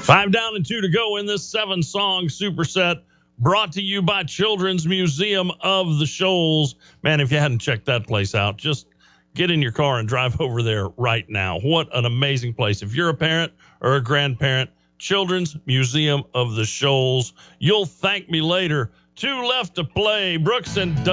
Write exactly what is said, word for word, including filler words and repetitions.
Five down and two to go in this seven-song superset, brought to you by Children's Museum of the Shoals. Man, if you hadn't checked that place out, just get in your car and drive over there right now. What an amazing place. If you're a parent or a grandparent, Children's Museum of the Shoals. You'll thank me later. Two left to play. Brooks and Dunn.